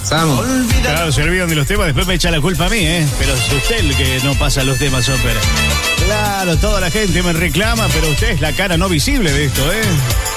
pasamos. Claro, se olvidan de los temas, después me echa la culpa a mí, ¿eh? Pero es usted el que no pasa los temas, Soper. Claro, toda la gente me reclama, pero usted es la cara no visible de esto, ¿eh?